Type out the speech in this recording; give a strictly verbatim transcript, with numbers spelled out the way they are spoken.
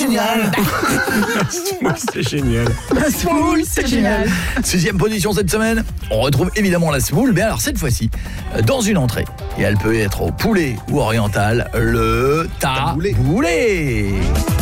génial. C'est génial. La semoule, c'est génial. Sixième position cette semaine, on retrouve évidemment la semoule, mais alors cette fois-ci, dans une entrée. Et elle peut être au poulet ou oriental, le taboulé.